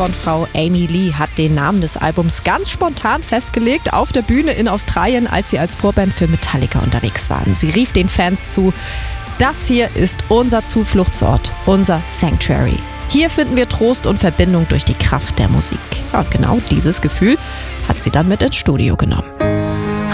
Frontfrau Amy Lee hat den Namen des Albums ganz spontan festgelegt auf der Bühne in Australien, als sie als Vorband für Metallica unterwegs waren. Sie rief den Fans zu: Das hier ist unser Zufluchtsort, unser Sanctuary. Hier finden wir Trost und Verbindung durch die Kraft der Musik. Und genau dieses Gefühl hat sie dann mit ins Studio genommen.